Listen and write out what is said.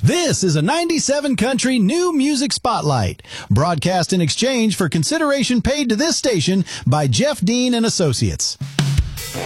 This is a 97 Country New Music Spotlight, broadcast in exchange for consideration paid to this station by Jeff Dean and Associates.